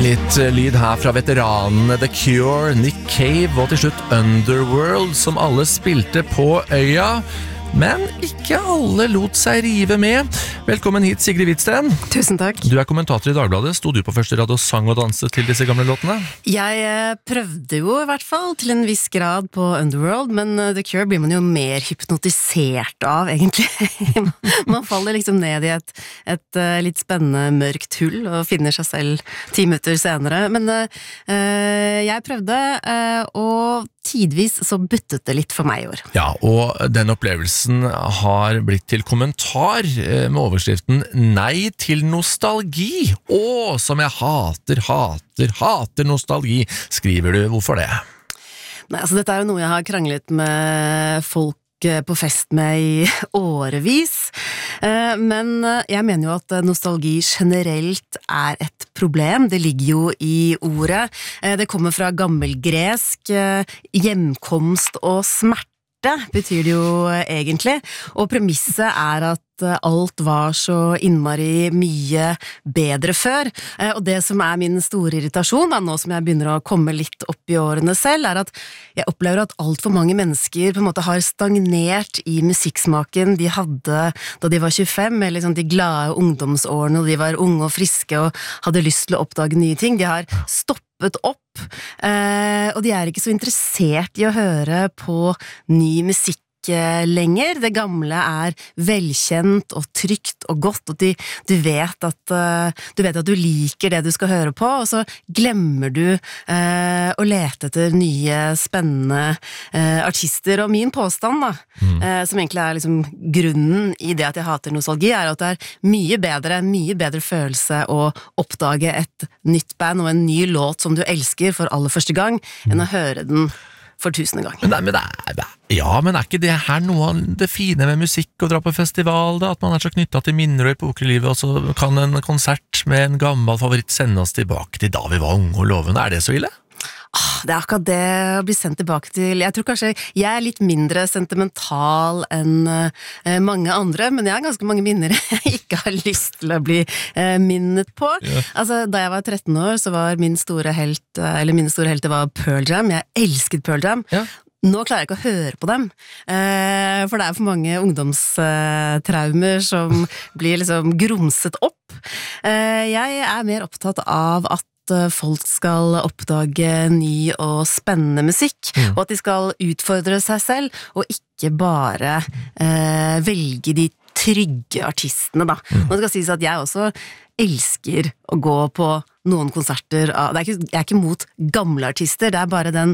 Litt lyd her fra veteranene The Cure, Nick Cave og til slutt Underworld, som alle spilte på øya. Men ikke alle lot seg rive med. Velkommen hit, Sigrid Hvitsten. Tusen takk. Du er kommentator i Dagbladet. Sto du på første rad og sang og danset til disse gamle låtene? Jeg prøvde jo i hvert fall til en viss grad på Underworld, men The Cure blir man jo mer hypnotisert av, egentlig. Man faller liksom ned i et litt spennende mørkt hull og finner seg selv 10 minutter senere. Men jeg prøvde, og tidvis så byttet det litt for meg i år. Ja, og den opplevelsen har blitt til kommentar med overskriften «Nei til nostalgi». Å, som jeg hater nostalgi, skriver du. Hvorfor det? Nei, altså dette er jo noe jeg har kranglet med folk på fest med i årevis, men jeg mener jo at nostalgi generelt er et problem. Det ligger jo i ordet. Det kommer fra gammelgresk, hjemkomst og smerte betyr det jo egentlig, og premisset er at alt var så innmari mye bedre før, og det som er min store irritasjon, da, nå som jeg begynner å komme litt opp i årene selv, er at jeg opplever at alt for mange mennesker på en måte har stagnert i musikksmaken de hadde da de var 25, eller liksom de glade ungdomsårene, og de var unge og friske og hadde lyst til å oppdage nye ting. De har stoppet opp, og de er ikke så interessert i å høre på ny musikk lenger. Det gamle er velkjent og trygt og godt, og du vet at du liker det du skal høre på, og så glemmer du å lete etter nye, spennende artister. Og min påstand, da, som egentlig er liksom grunnen i det at jeg hater nostalgi, er at det er mye bedre følelse å oppdage et nytt band og en ny låt som du elsker for aller første gang, enn å høre den for 1000. gang. Men er ikke det her noe av det fine med musikk å dra på festival, da? At man er så knyttet til minner og epoker i livet, og så kan en konsert med en gammel favoritt sende oss tilbake til da vi var unge og lovende. Er det så ille? Det er akkurat det å bli sendt tilbake til. Jeg tror kanskje jeg er litt mindre sentimental enn mange andre, men jeg har ganske mange minner jeg ikke har lyst til å bli minnet på. Ja. Altså, da jeg var 13 år, så var min store helt var Pearl Jam. Jeg elsket Pearl Jam. Ja. Nå klarer jeg ikke å høre på dem, for det er for mange ungdomstraumer som blir liksom grumset opp. Jeg er mer opptatt av at folk skal oppdage ny og spennende musikk, og at de skal utfordre seg selv, og ikke bare velge de trygge artistene, da. Nå skal sies at jeg også elsker å gå på noen konserter jeg er ikke mot gamle artister, det er bare det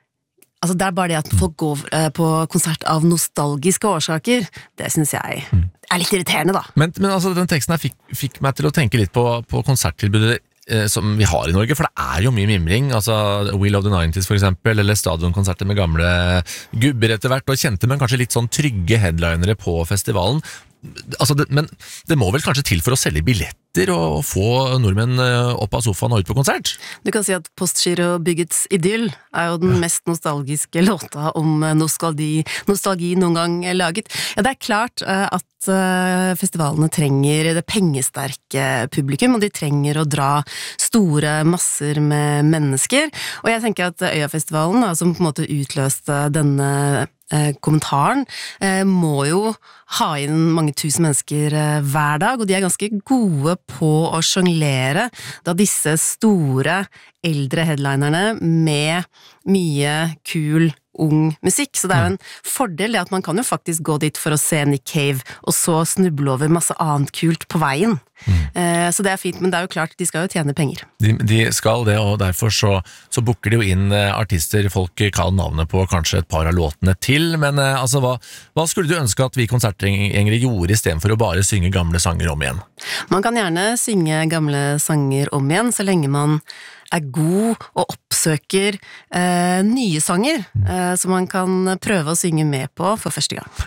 at folk går på konsert av nostalgiske årsaker, det synes jeg er litt irriterende, da. Men altså, den teksten her fikk meg til å tenke litt på konserttilbudet som vi har i Norge, for det er jo mye mimring, altså Wheel of the 90s for eksempel, eller stadionkonserter med gamle gubber etter hvert, og kjente, men kanskje litt sånn trygge headlinere på festivalen. Altså, men det må vel kanskje til for å selge billetter og få nordmenn opp av sofaen og ut på konsert? Du kan si at Postgirobyggets idyll er jo den mest nostalgiske låta om nostalgi noen gang laget. Ja, det er klart at festivalene trenger det pengesterke publikum, og de trenger å dra store masser med mennesker, og jeg tenker at Øyafestivalen, som på en måte utløste denne kommentaren, må jo ha inn mange tusen mennesker hver dag, og de er ganske gode på å jonglere da disse store eldre headlinerne med mye kul ung musikk, så det er jo en fordel det at man kan jo faktisk gå dit for å se Nick Cave, og så snuble over masse annet kult på veien. Så det er fint, men det er jo klart, de skal jo tjene penger. De skal det, og derfor så booker de jo inn artister folk kan navnet på, kanskje et par av låtene til, men altså, hva skulle du ønske at vi konsertgjengere gjorde i stedet for å bare synge gamle sanger om igjen? Man kan gjerne synge gamle sanger om igjen, så lenge man er god og oppsøker nye sanger som man kan prøve å synge med på for første gang.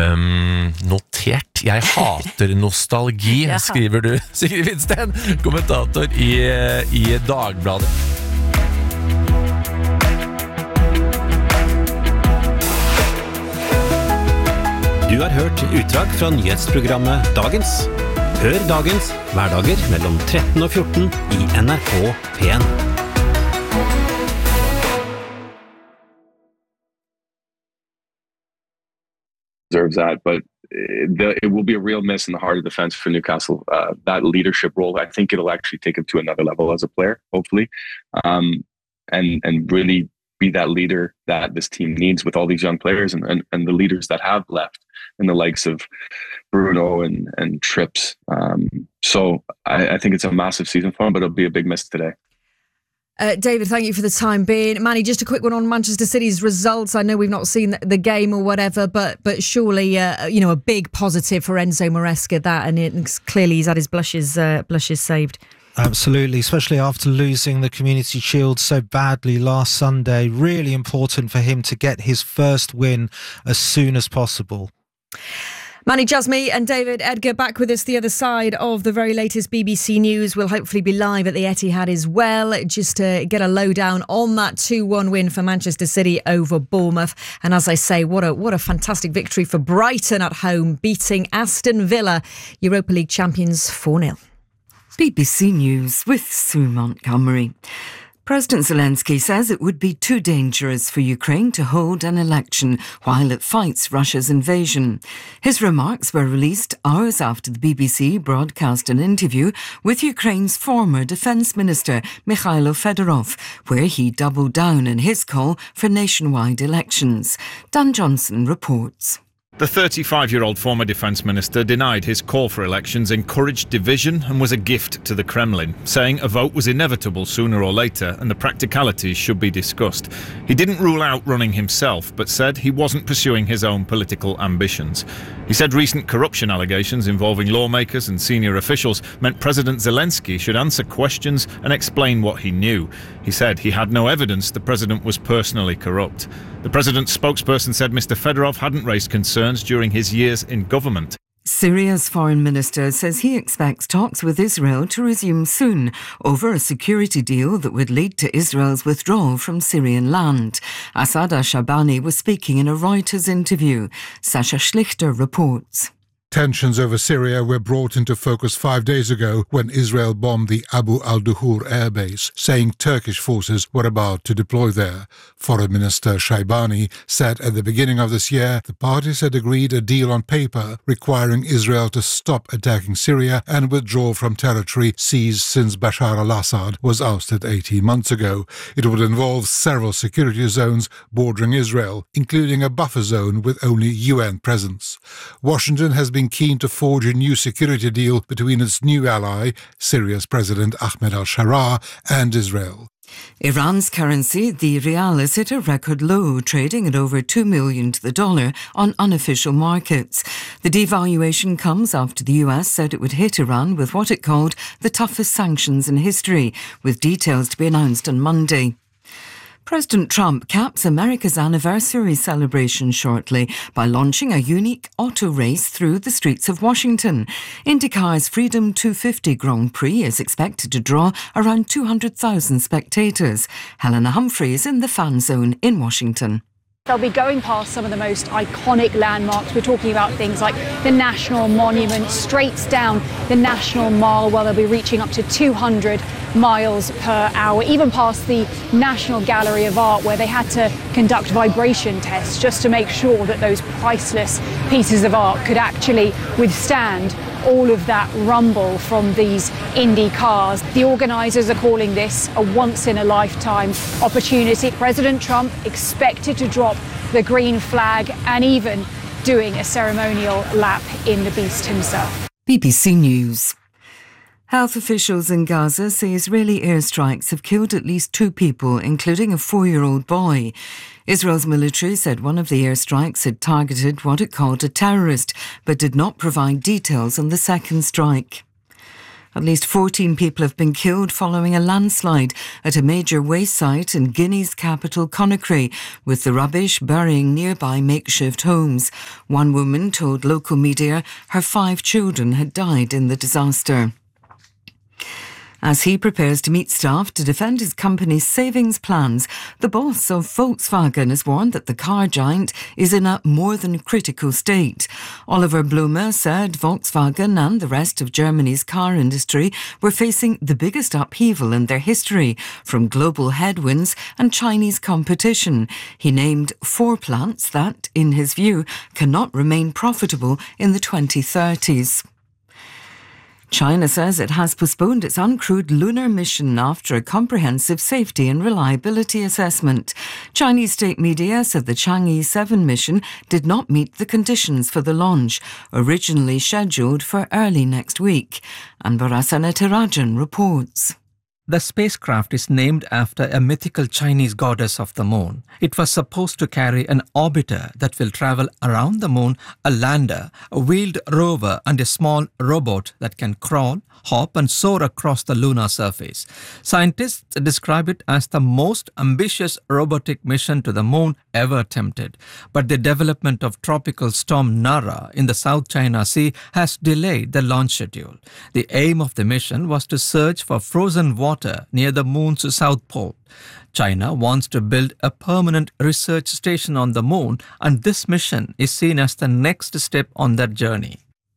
Notert. Jeg hater nostalgi, skriver du, Sigrid Hvitsten, kommentator i Dagbladet. Du har hørt utdrag fra nyhetsprogrammet Dagens. Hør dagens hverdager mellom 13 og 14 i NRK P1. Deserves that, but it will be a real miss in the heart of defense for Newcastle. That leadership role, I think it'll actually take him to another level as a player, hopefully, and really be that leader that this team needs with all these young players and the leaders that have left in the likes of Bruno and Trips. So I think it's a massive season for him, but it'll be a big miss today. David, thank you for the time being. Manny, just a quick one on Manchester City's results. I know we've not seen the game or whatever, but surely a big positive for Enzo Maresca, that, and it's clearly he's had his blushes saved. Absolutely, especially after losing the Community Shield so badly last Sunday. Really important for him to get his first win as soon as possible. Manny Jasmy and David Edgar back with us the other side of the very latest BBC News. We'll hopefully be live at the Etihad as well, just to get a lowdown on that 2-1 win for Manchester City over Bournemouth. And as I say, what a fantastic victory for Brighton at home, beating Aston Villa, Europa League champions 4-0. BBC News with Sue Montgomery. President Zelensky says it would be too dangerous for Ukraine to hold an election while it fights Russia's invasion. His remarks were released hours after the BBC broadcast an interview with Ukraine's former defence minister, Mikhailo Fedorov, where he doubled down in his call for nationwide elections. Dan Johnson reports. The 35-year-old former defence minister denied his call for elections encouraged division and was a gift to the Kremlin, saying a vote was inevitable sooner or later and the practicalities should be discussed. He didn't rule out running himself, but said he wasn't pursuing his own political ambitions. He said recent corruption allegations involving lawmakers and senior officials meant President Zelensky should answer questions and explain what he knew. He said he had no evidence the president was personally corrupt. The president's spokesperson said Mr. Fedorov hadn't raised concerns during his years in government. Syria's foreign minister says he expects talks with Israel to resume soon over a security deal that would lead to Israel's withdrawal from Syrian land. Assad al-Shabani was speaking in a Reuters interview. Sasha Schlichter reports. Tensions over Syria were brought into focus 5 days ago when Israel bombed the Abu al-Duhur airbase, saying Turkish forces were about to deploy there. Foreign Minister Shaibani said at the beginning of this year the parties had agreed a deal on paper requiring Israel to stop attacking Syria and withdraw from territory seized since Bashar al-Assad was ousted 18 months ago. It would involve several security zones bordering Israel, including a buffer zone with only UN presence. Washington has been keen to forge a new security deal between its new ally, Syria's President Ahmed al-Sharaa, and Israel. Iran's currency, the rial, has hit a record low, trading at over $2 million to the dollar on unofficial markets. The devaluation comes after the US said it would hit Iran with what it called the toughest sanctions in history, with details to be announced on Monday. President Trump caps America's anniversary celebration shortly by launching a unique auto race through the streets of Washington. IndyCar's Freedom 250 Grand Prix is expected to draw around 200,000 spectators. Helena Humphreys in the Fan Zone in Washington. They'll be going past some of the most iconic landmarks. We're talking about things like the National Monument, straight down the National Mall, where they'll be reaching up to 200 miles per hour, even past the National Gallery of Art, where they had to conduct vibration tests just to make sure that those priceless pieces of art could actually withstand all of that rumble from these Indy cars. The organisers are calling this a once-in-a-lifetime opportunity. President Trump expected to drop the green flag and even doing a ceremonial lap in the beast himself. BBC News. Health officials in Gaza say Israeli airstrikes have killed at least 2 people, including a 4-year-old boy. Israel's military said one of the airstrikes had targeted what it called a terrorist, but did not provide details on the second strike. At least 14 people have been killed following a landslide at a major waste site in Guinea's capital, Conakry, with the rubbish burying nearby makeshift homes. One woman told local media her 5 children had died in the disaster. As he prepares to meet staff to defend his company's savings plans, the boss of Volkswagen has warned that the car giant is in a more than critical state. Oliver Blume said Volkswagen and the rest of Germany's car industry were facing the biggest upheaval in their history from global headwinds and Chinese competition. He named 4 plants that, in his view, cannot remain profitable in the 2030s. China says it has postponed its uncrewed lunar mission after a comprehensive safety and reliability assessment. Chinese state media said the Chang'e 7 mission did not meet the conditions for the launch, originally scheduled for early next week. Anbarasana Terajan reports. The spacecraft is named after a mythical Chinese goddess of the moon. It was supposed to carry an orbiter that will travel around the moon, a lander, a wheeled rover and a small robot that can crawl, hop and soar across the lunar surface. Scientists describe it as the most ambitious robotic mission to the moon ever attempted. But the development of tropical storm Nara in the South China Sea has delayed the launch schedule. The aim of the mission was to search for frozen water near the moon's south pole. China wants to build a permanent research station on the moon, and this mission is seen as the next step on that journey.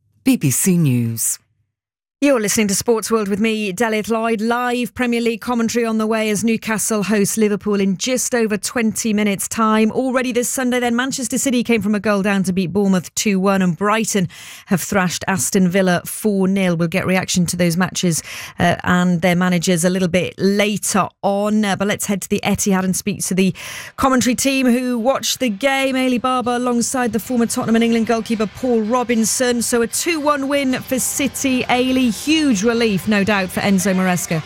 BBC News. You're listening to Sports World with me, Delith Lloyd. Live Premier League commentary on the way as Newcastle host Liverpool in just over 20 minutes' time. Already this Sunday then, Manchester City came from a goal down to beat Bournemouth 2-1 and Brighton have thrashed Aston Villa 4-0. We'll get reaction to those matches and their managers a little bit later on. But let's head to the Etihad and speak to the commentary team who watched the game. Ailey Barber alongside the former Tottenham and England goalkeeper Paul Robinson. So a 2-1 win for City. Ailey, huge relief, no doubt, for Enzo Maresca.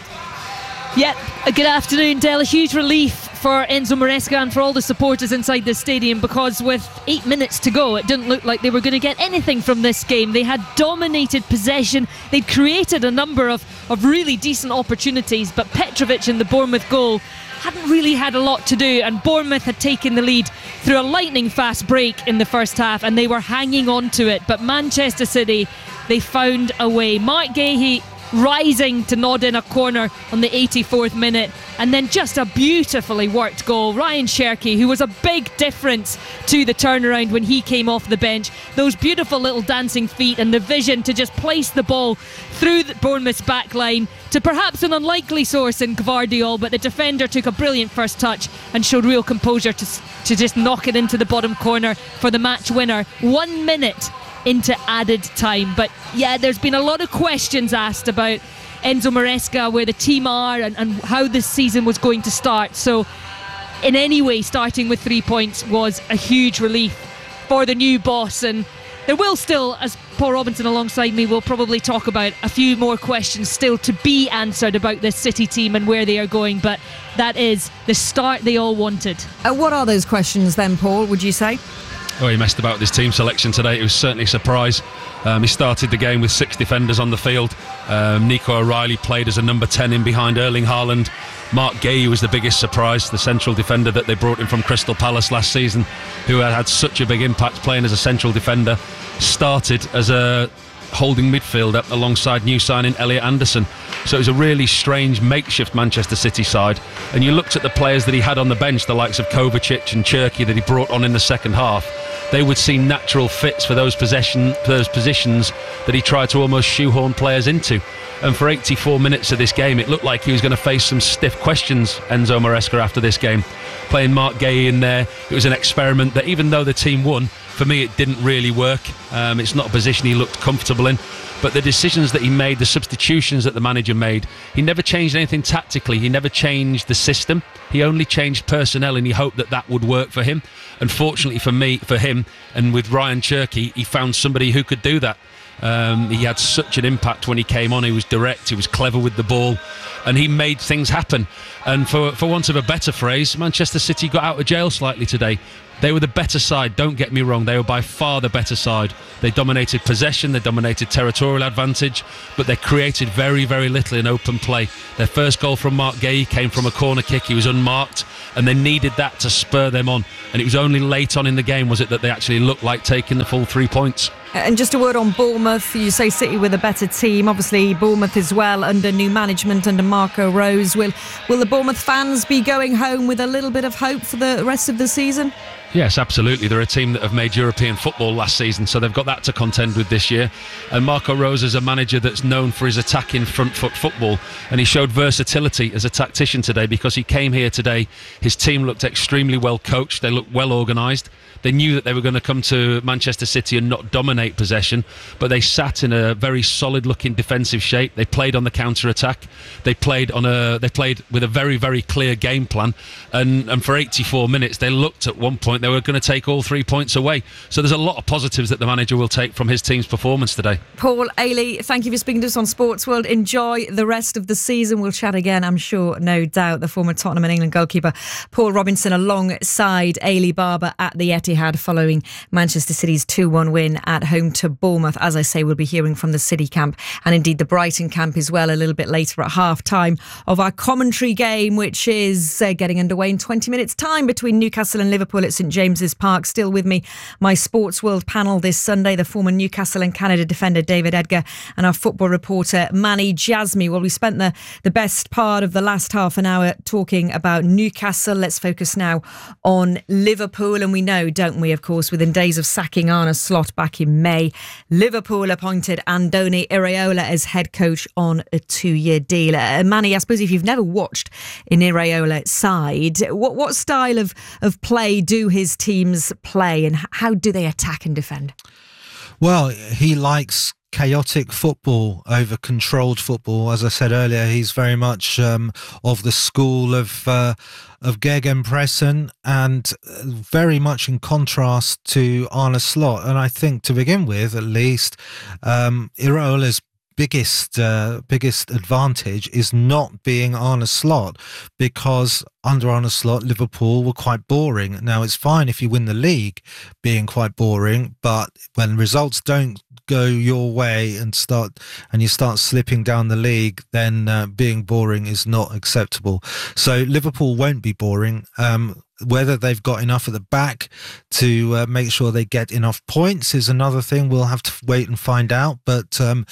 Yep, good afternoon, Del. A huge relief for Enzo Maresca and for all the supporters inside the stadium, because with 8 minutes to go, it didn't look like they were going to get anything from this game. They had dominated possession. They'd created a number of really decent opportunities, but Petrovic in the Bournemouth goal hadn't really had a lot to do, and Bournemouth had taken the lead through a lightning fast break in the first half, and they were hanging on to it. But Manchester City, they found a way. Mark Gahey rising to nod in a corner on the 84th minute, and then just a beautifully worked goal. Ryan Cherki, who was a big difference to the turnaround when he came off the bench. Those beautiful little dancing feet and the vision to just place the ball through the Bournemouth's back line to perhaps an unlikely source in Gvardiol, but the defender took a brilliant first touch and showed real composure to just knock it into the bottom corner for the match winner. 1 minute into added time. But yeah, there's been a lot of questions asked about Enzo Maresca, where the team are and how this season was going to start. So in any way, starting with 3 points was a huge relief for the new boss, and there will still, as Paul Robinson alongside me will probably talk about, a few more questions still to be answered about this City team and where they are going, but that is the start they all wanted. What are those questions then, Paul, would you say? Oh, he messed about with his team selection today. It was certainly a surprise. He started the game with 6 defenders on the field. Nico O'Reilly played as a number 10 in behind Erling Haaland. Mark Gahey was the biggest surprise, the central defender that they brought in from Crystal Palace last season, who had such a big impact playing as a central defender. Started as a holding midfielder alongside new signing Elliot Anderson. So it was a really strange makeshift Manchester City side, and you looked at the players that he had on the bench, the likes of Kovacic and Cherki that he brought on in the second half. They would seem natural fits for those positions that he tried to almost shoehorn players into. And for 84 minutes of this game, it looked like he was going to face some stiff questions, Enzo Maresca, after this game. Playing Mark Gahey in there, it was an experiment that, even though the team won, for me it didn't really work. It's not a position he looked comfortable in. But the decisions that he made, the substitutions that the manager made, he never changed anything tactically. He never changed the system. He only changed personnel, and he hoped that that would work for him. Unfortunately for him, and with Ryan Cherki, he found somebody who could do that. He had such an impact when he came on. He was direct, he was clever with the ball, and he made things happen. And for want of a better phrase, Manchester City got out of jail slightly today. They were the better side, don't get me wrong. They were by far the better side. They dominated possession, they dominated territorial advantage, but they created very, very little in open play. Their first goal from Mark Gahey came from a corner kick. He was unmarked, and they needed that to spur them on. And it was only late on in the game, was it, that they actually looked like taking the full 3 points. And just a word on Bournemouth. You say City with a better team. Obviously, Bournemouth as well under new management, under Marco Rose. Will the Bournemouth fans be going home with a little bit of hope for the rest of the season? Yes, absolutely. They're a team that have made European football last season, so they've got that to contend with this year. And Marco Rose is a manager that's known for his attacking front foot football, and he showed versatility as a tactician today because he came here today. His team looked extremely well coached. They looked well organised. They knew that they were going to come to Manchester City and not dominate possession, but they sat in a very solid-looking defensive shape. They played on the counter-attack. They played with a very, very clear game plan, and for 84 minutes they looked at one point they were going to take all 3 points away. So there's a lot of positives that the manager will take from his team's performance today. Paul Ailey, thank you for speaking to us on Sports World. Enjoy the rest of the season. We'll chat again, I'm sure, no doubt. The former Tottenham and England goalkeeper Paul Robinson alongside Ailey Barber at the Etihad following Manchester City's 2-1 win at home to Bournemouth. As I say, we'll be hearing from the City camp and indeed the Brighton camp as well a little bit later at half-time of our commentary game, which is getting underway in 20 minutes' time between Newcastle and Liverpool at St James's Park. Still with me, my Sports World panel this Sunday, the former Newcastle and Canada defender David Edgar and our football reporter Manny Jasmy. Well, we spent the best part of the last half an hour talking about Newcastle. Let's focus now on Liverpool. And we know, don't we, of course, within days of sacking Arne Slot back in May, Liverpool appointed Andoni Iraola as head coach on a 2-year deal. Manny, I suppose if you've never watched an Iraola side, what style of play do his teams play and how do they attack and defend? Well, he likes chaotic football over controlled football. As I said earlier, he's very much of the school of Gegenpressing, and very much in contrast to Arne Slot. And I think, to begin with, at least, Iraola's biggest advantage is not being Arne Slot, because under Arne Slot, Liverpool were quite boring. Now, it's fine if you win the league being quite boring, but when results don't go your way and you start slipping down the league, then being boring is not acceptable. So Liverpool won't be boring. Whether they've got enough at the back to make sure they get enough points is another thing. We'll have to wait and find out. But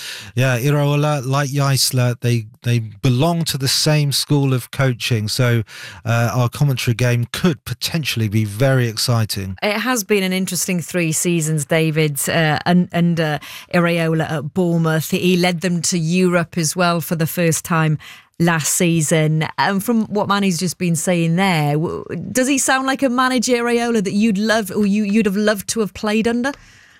Iraola, like Jaisler, they belong to the same school of coaching. So our commentary game could potentially be very exciting. It has been an interesting 3 seasons, David, and Iraola at Bournemouth. He led them to Europe as well for the first time last season. And from what Manny's just been saying there, does he sound like a manager, Iraola, that you'd love or you'd have loved to have played under?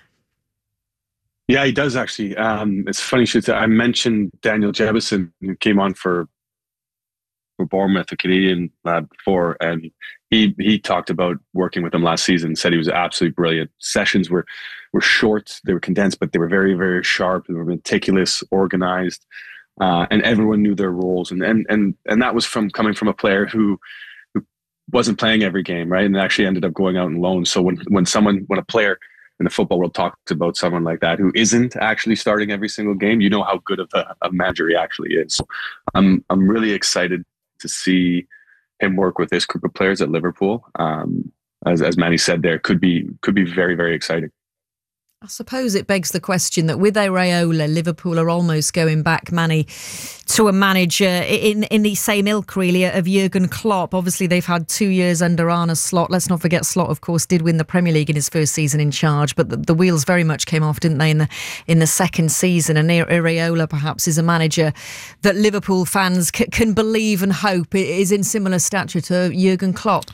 Yeah, he does actually. It's funny. I mentioned Daniel Jebison, who came on for Bournemouth, a Canadian lad before, and he talked about working with him last season. Said he was absolutely brilliant. Sessions were short, they were condensed, but they were very, very sharp. They were meticulous, organized. And everyone knew their roles, and that was coming from a player who wasn't playing every game, right? And actually ended up going out on loan. So when a player in the football world talks about someone like that who isn't actually starting every single game, you know how good of a manager he actually is. So I'm really excited to see him work with this group of players at Liverpool. As Manny said, there could be very, very exciting. I suppose it begs the question that with Iraola, Liverpool are almost going back, Manny, to a manager in the same ilk, really, of Jurgen Klopp. Obviously, they've had 2 years under Arne Slot. Let's not forget, Slot, of course, did win the Premier League in his first season in charge, but the wheels very much came off, didn't they, in the second season? And Iraola, perhaps, is a manager that Liverpool fans can believe and hope is in similar stature to Jurgen Klopp.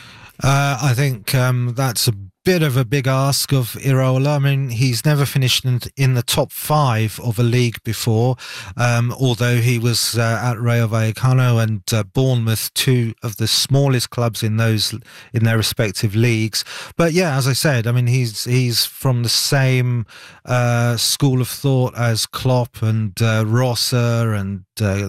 I think that's a bit of a big ask of Iraola. I mean, he's never finished in the top 5 of a league before, although he was at Rayo Vallecano and Bournemouth, 2 of the smallest clubs in their respective leagues. But yeah, as I said, I mean, he's from the same school of thought as Klopp and Rosser and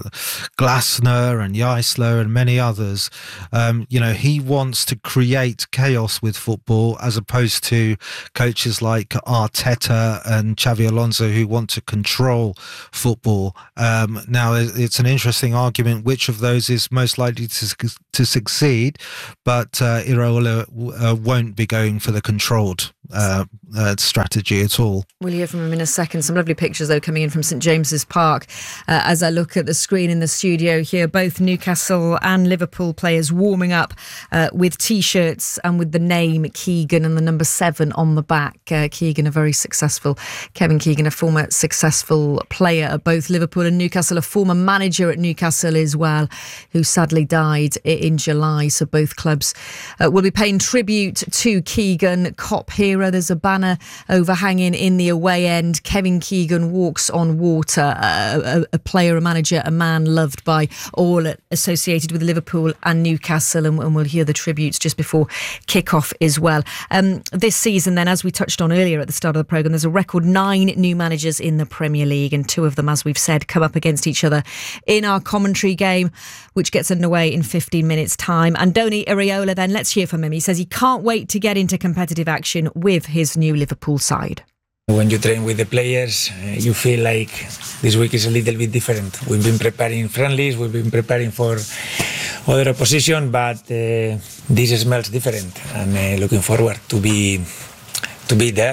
Glasner and Jaisler and many others. He wants to create chaos with football as opposed to coaches like Arteta and Xavi Alonso who want to control football. Now, it's an interesting argument which of those is most likely to succeed, but Iraola won't be going for the controlled strategy at all. We'll hear from him in a second. Some lovely pictures, though, coming in from St James's Park. As I look at the screen in the studio here, both Newcastle and Liverpool players warming up with T-shirts and with the name Keegan and the number 7 on the back. Kevin Keegan, a former successful player at both Liverpool and Newcastle, a former manager at Newcastle as well, who sadly died in July. So both clubs will be paying tribute to Keegan, Cop Hero. There's a banner overhanging in the away end. Kevin Keegan walks on water, a player, a manager, a man loved by all associated with Liverpool and Newcastle, and we'll hear the tributes just before kick-off as well. This season then, as we touched on earlier at the start of the programme, there's a record 9 new managers in the Premier League, and 2 of them, as we've said, come up against each other in our commentary game, which gets underway in 15 minutes' time. Andoni Iraola then, let's hear from him. He says he can't wait to get into competitive action with his new Liverpool side. When you train with the players, you feel like this week is a little bit different. We've been preparing friendlies, we've been preparing for other opposition, but this smells different, and looking forward to be there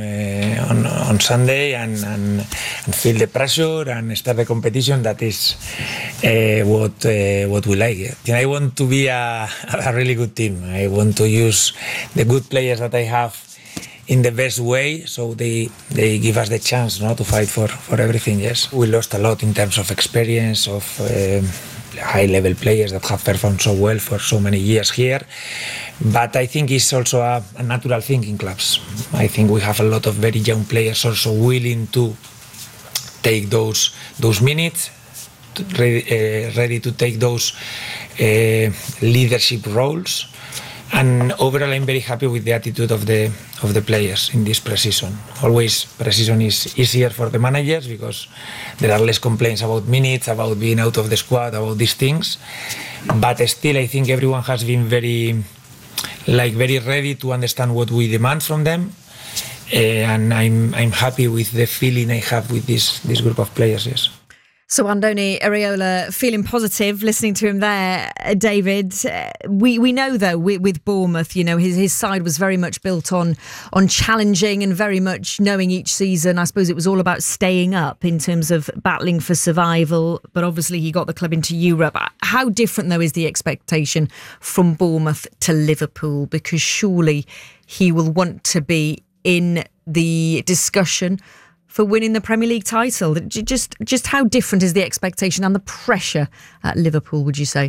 on Sunday and feel the pressure and start the competition. That is what we like. And I want to be a really good team. I want to use the good players that I have in the best way, so they give us the chance to fight for everything. Yes, we lost a lot in terms of experience, of high-level players that have performed so well for so many years here, but I think it's also a natural thing in clubs. I think we have a lot of very young players also willing to take those minutes, ready to take those leadership roles. And overall, I'm very happy with the attitude of the players in this pre-season. Always, pre-season is easier for the managers because there are less complaints about minutes, about being out of the squad, about these things. But still, I think everyone has been very ready to understand what we demand from them. And I'm happy with the feeling I have with this group of players. Yes. So Andoni Iraola feeling positive, listening to him there, David. We know, though, with Bournemouth, his side was very much built on challenging and very much knowing each season. I suppose it was all about staying up in terms of battling for survival, but obviously he got the club into Europe. How different, though, is the expectation from Bournemouth to Liverpool? Because surely he will want to be in the discussion for winning the Premier League title. Just how different is the expectation and the pressure at Liverpool, would you say?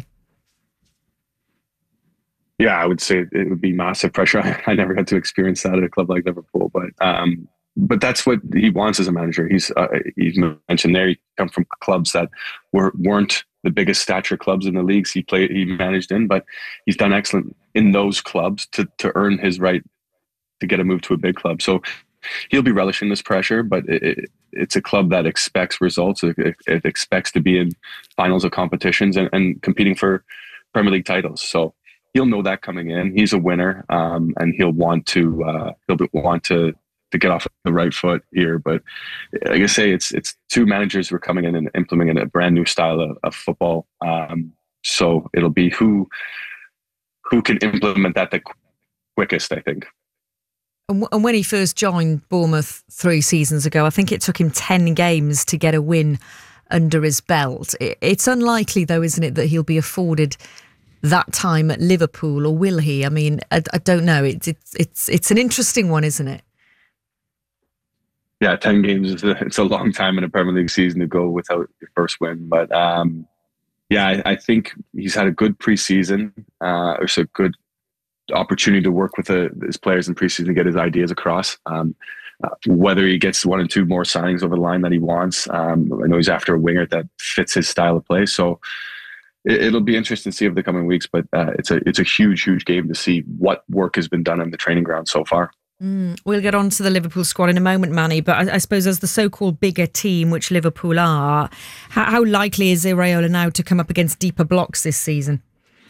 Yeah, I would say it would be massive pressure. I never had to experience that at a club like Liverpool, but that's what he wants as a manager. He's mentioned there, he come from clubs that weren't the biggest stature clubs in the leagues he managed in, but he's done excellent in those clubs to earn his right to get a move to a big club. So he'll be relishing this pressure, but it's a club that expects results. It expects to be in finals of competitions and competing for Premier League titles. So he'll know that coming in. He's a winner, and he'll want to get off the right foot here. But like I say, it's 2 managers who are coming in and implementing a brand new style of football. So it'll be who can implement that the quickest, I think. And when he first joined Bournemouth 3 seasons ago, I think it took him 10 games to get a win under his belt. It's unlikely, though, isn't it, that he'll be afforded that time at Liverpool, or will he? I mean, I don't know. It's an interesting one, isn't it? Yeah, 10 games it's a long time in a Premier League season to go without your first win. But I think he's had a good preseason. It's a good opportunity to work with his players in preseason to get his ideas across. Whether he gets 1 or 2 more signings over the line that he wants, I know he's after a winger that fits his style of play. So it'll be interesting to see over the coming weeks. But it's a huge game to see what work has been done on the training ground so far. We'll get on to the Liverpool squad in a moment, Manny, but I suppose as the so-called bigger team, which Liverpool are, how likely is Iraola now to come up against deeper blocks this season?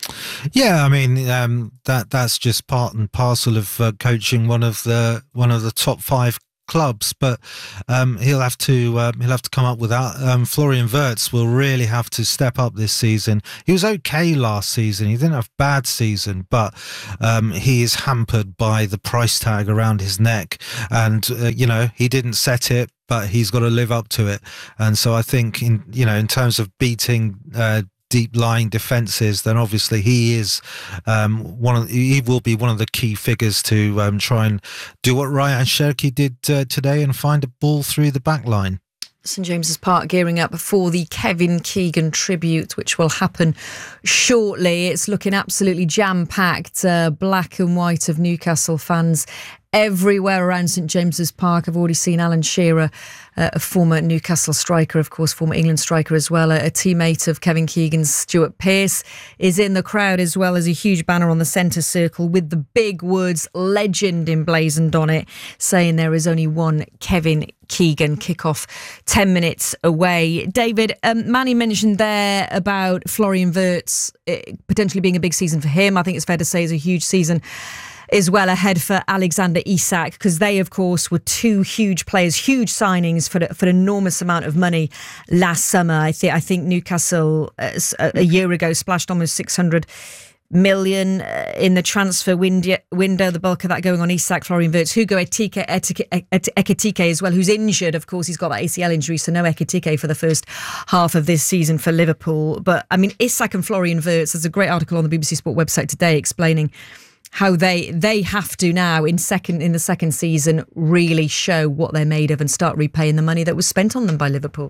Yeah, I mean that's just part and parcel of coaching one of the top 5 clubs, but he'll have to come up with that. Florian Wirtz will really have to step up this season. He was okay last season. He didn't have a bad season, but he is hampered by the price tag around his neck, and he didn't set it, but he's got to live up to it. And so I think in terms of beating deep lying defences, then obviously he is he will be one of the key figures to try and do what Ryan Cherki did today and find a ball through the back line. St James's Park gearing up for the Kevin Keegan tribute, which will happen shortly. It's looking absolutely jam-packed, black and white of Newcastle fans everywhere around St James's Park. I've already seen Alan Shearer, a former Newcastle striker, of course, former England striker as well, a teammate of Kevin Keegan's. Stuart Pearce is in the crowd, as well as a huge banner on the centre circle with the big words "legend" emblazoned on it, saying there is only one Kevin Keegan. Kickoff 10 minutes away. David, Manny mentioned there about Florian Wirtz potentially being a big season for him. I think it's fair to say it's a huge season is well ahead for Alexander Isak, because they, of course, were two huge players, huge signings for an enormous amount of money last summer. I think Newcastle a year ago splashed almost 600 million in the transfer window, the bulk of that going on Isak, Florian Wirtz, Hugo Ekitike as well, who's injured. Of course, he's got that ACL injury, so no Ekitike for the first half of this season for Liverpool. But I mean, Isak and Florian Wirtz, there's a great article on the BBC Sport website today explaining how they have to now in the second season really show what they're made of and start repaying the money that was spent on them by Liverpool.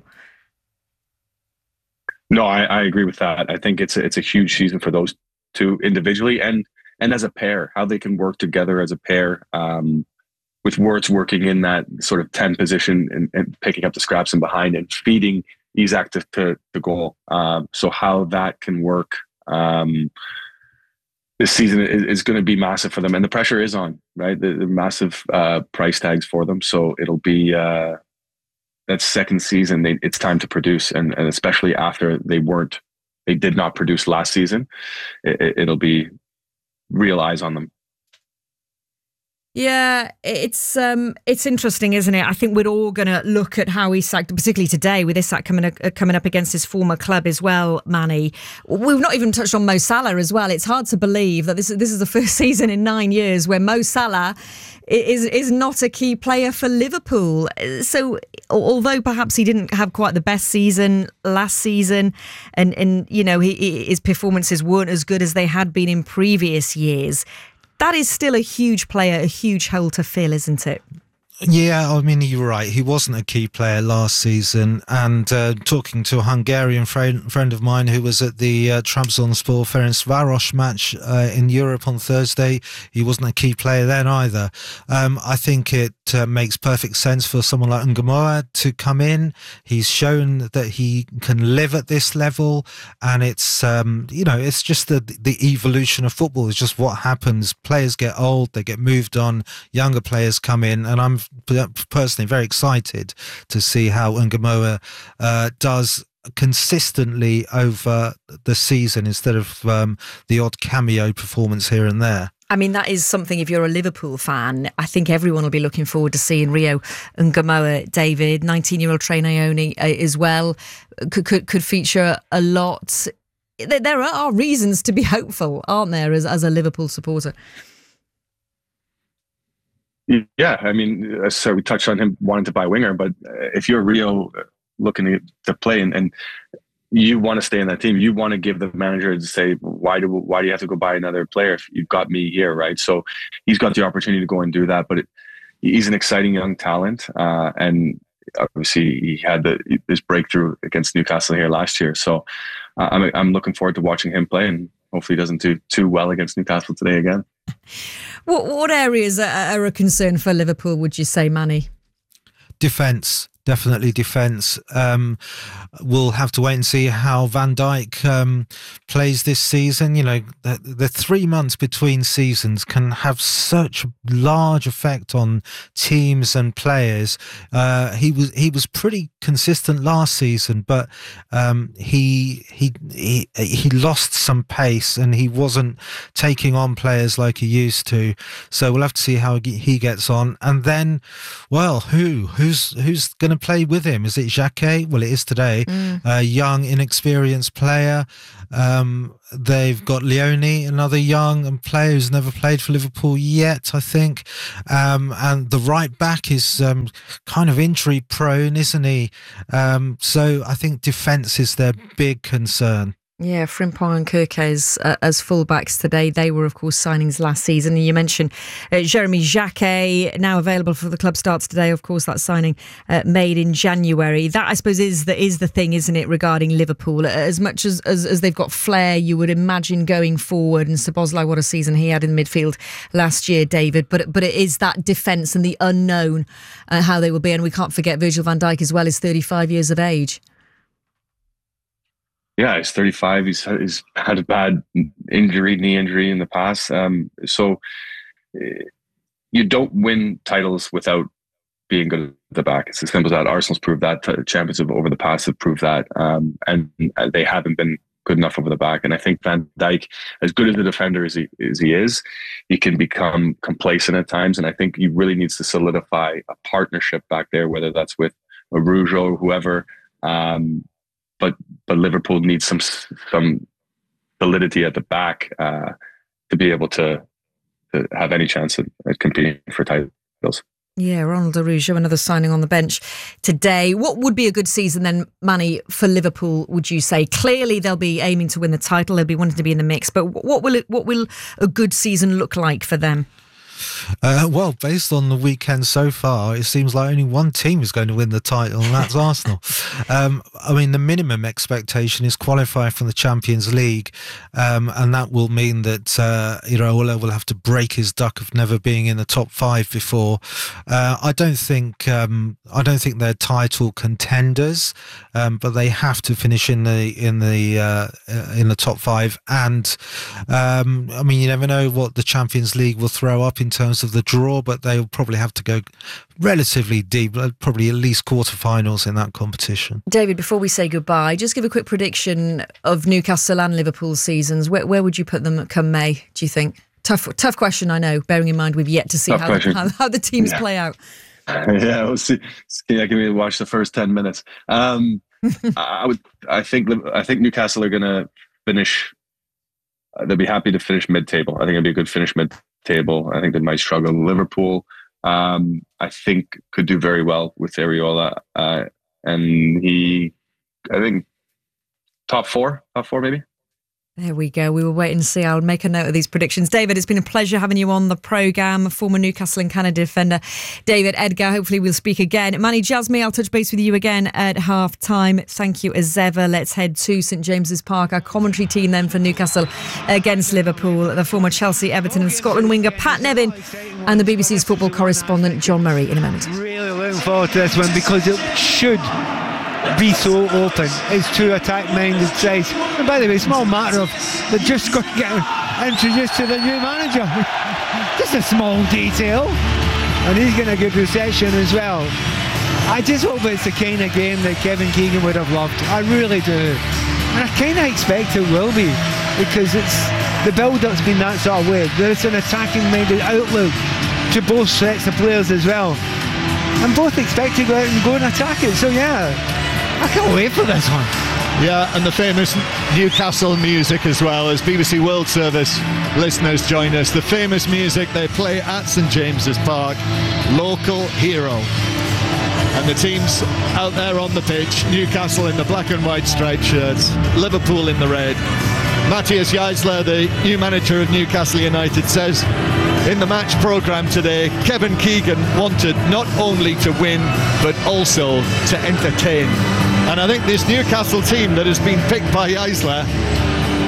No, I agree with that. I think it's a huge season for those two individually and as a pair, how they can work together as a pair, with Wirtz working in that sort of 10 position and picking up the scraps and behind and feeding Isak to goal. So how that can work this season is going to be massive for them, and the pressure is on, right? The massive price tags for them. So it'll be that second season. It's time to produce, and especially after they did not produce last season, it'll be real eyes on them. Yeah, it's interesting, isn't it? I think we're all going to look at how Isak, particularly today with Isak coming up against his former club as well, Manny. We've not even touched on Mo Salah as well. It's hard to believe that this is the first season in 9 years where Mo Salah is not a key player for Liverpool. So although perhaps he didn't have quite the best season last season, and his performances weren't as good as they had been in previous years, that is still a huge player, a huge hole to fill, isn't it? Yeah, I mean, you're right. He wasn't a key player last season. And talking to a Hungarian friend of mine who was at the Trabzonspor Ferencváros match in Europe on Thursday, he wasn't a key player then either. I think it makes perfect sense for someone like Ngumoa to come in. He's shown that he can live at this level, and it's it's just the evolution of football. It's just what happens. Players get old, they get moved on, younger players come in, and I'm personally very excited to see how Ngumoa does consistently over the season instead of the odd cameo performance here and there. I mean, that is something, if you're a Liverpool fan, I think everyone will be looking forward to seeing Rio Ngumoa. David, 19-year-old Trey Naoni as well, could feature a lot. There are reasons to be hopeful, aren't there, as a Liverpool supporter? Yeah, I mean, so we touched on him wanting to buy a winger, but if you're Rio looking to play and you want to stay in that team, you want to give the manager to say, why do you have to go buy another player if you've got me here, right? So he's got the opportunity to go and do that, but he's an exciting young talent, and obviously he had this breakthrough against Newcastle here last year. So I'm looking forward to watching him play, and hopefully he doesn't do too well against Newcastle today again. What areas are a concern for Liverpool, would you say, Manny? Defence. definitely defence. We'll have to wait and see how Van Dijk plays this season. You know, the 3 months between seasons can have such a large effect on teams and players. He was pretty consistent last season, but he lost some pace and he wasn't taking on players like he used to. So we'll have to see how he gets on. And then, well, who's going to play with him? Is it Xhaka? Well, it is today. A young, inexperienced player. They've got Leone, another young player who's never played for Liverpool yet, I think. And the right back is kind of injury prone, isn't he? So I think defence is their big concern. Yeah, Frimpong and Kirke as fullbacks today. They were, of course, signings last season. And you mentioned Jeremy Xhaka, now available for the club, starts today. Of course, that signing made in January. That, I suppose, is the thing, isn't it, regarding Liverpool? As much as they've got flair, you would imagine going forward. And Szoboszlai, what a season he had in midfield last year, David. But it is that defence and the unknown, how they will be. And we can't forget Virgil van Dijk as well, is 35 years of age. Yeah, he's 35. He's had a bad knee injury in the past. So you don't win titles without being good at the back. It's as simple as that. Arsenal's proved that. Champions over the past have proved that. And they haven't been good enough over the back. And I think Van Dijk, as good as a defender as he is, he can become complacent at times. And I think he really needs to solidify a partnership back there, whether that's with Arujo or whoever. But Liverpool needs some validity at the back to be able to have any chance at competing for titles. Yeah, Ronald Arujo, another signing on the bench today. What would be a good season then, Manny, for Liverpool, would you say? Clearly they'll be aiming to win the title, they'll be wanting to be in the mix, but what will a good season look like for them? Well, based on the weekend so far, it seems like only one team is going to win the title, and that's Arsenal. I mean, the minimum expectation is qualify from the Champions League, and that will mean that Iraola will have to break his duck of never being in the top 5 before. I don't think they're title contenders, but they have to finish in the top 5. And I mean, you never know what the Champions League will throw up in terms of the draw, but they'll probably have to go relatively deep, probably at least quarterfinals in that competition. David, before we say goodbye, just give a quick prediction of Newcastle and Liverpool's seasons. Where would you put them come May, do you think? Tough question, I know, bearing in mind we've yet to see how the teams play out. Yeah, we'll see. Yeah, give me to watch the first 10 minutes. I think Newcastle are going to finish. They'll be happy to finish mid-table. I think it'll be a good finish mid-table. I think they might struggle. Liverpool, I think, could do very well with Areola, and I think top four maybe. There we go. We will wait and see. I'll make a note of these predictions. David, it's been a pleasure having you on the programme. Former Newcastle and Canada defender David Edgar. Hopefully we'll speak again. Manny Jasmy, I'll touch base with you again at half time. Thank you as ever. Let's head to St James's Park. Our commentary team then for Newcastle against Liverpool. The former Chelsea, Everton and Scotland winger Pat Nevin and the BBC's football correspondent John Murray in a moment. Really looking forward to this one because it should be so open. It's two attack-minded sides. And by the way, small matter of they're just going to get introduced to the new manager. Just a small detail. And he's getting a good reception as well. I just hope it's the kind of game that Kevin Keegan would have loved. I really do. And I kind of expect it will be, because the build-up's been that sort of way. There's an attacking-minded outlook to both sets of players as well. And both expect to go out and go and attack it. So yeah, I can't wait for this one. Yeah, and the famous Newcastle music as well, as BBC World Service listeners join us. The famous music they play at St James's Park, Local Hero. And the teams out there on the pitch, Newcastle in the black and white striped shirts, Liverpool in the red. Matthias Jaisler, the new manager of Newcastle United, says in the match programme today, Kevin Keegan wanted not only to win, but also to entertain. And I think this Newcastle team that has been picked by Jaisler look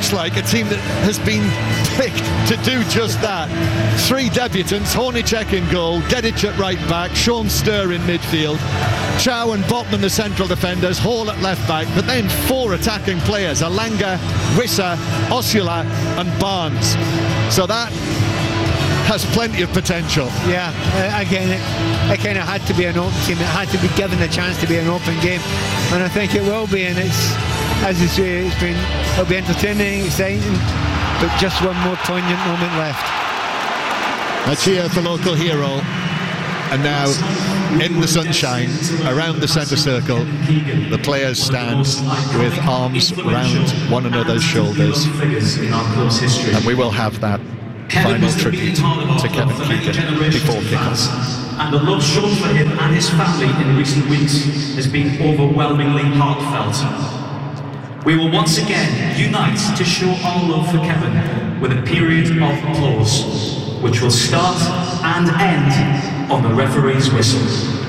looks like a team that has been picked to do just that. 3 debutants, Hornicek in goal, Dedic at right back, Sean Sturr in midfield, Chow and Botman the central defenders, Hall at left back, but then 4 attacking players, Alanga, Wissa, Osula and Barnes. So that has plenty of potential. Yeah, again, it kind of had to be an open team. It had to be given the chance to be an open game, and I think it will be. And it's, as you say, it'll be entertaining, exciting, but just one more poignant moment left. A cheer for local hero, and now in the sunshine around the centre circle, the players stand with arms round one another's shoulders, and we will have that final tribute to Kevin Keegan before kick-off. And the love shown for him and his family in recent weeks has been overwhelmingly heartfelt. We will once again unite to show our love for Kevin with a period of applause, which will start and end on the referee's whistle.